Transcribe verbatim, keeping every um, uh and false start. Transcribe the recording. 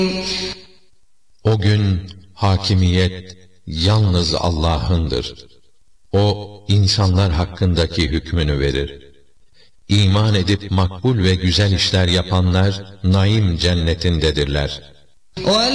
O gün hakimiyet yalnız Allah'ındır. O, insanlar hakkındaki hükmünü verir. İman edip makbul ve güzel işler yapanlar, naim cennetindedirler.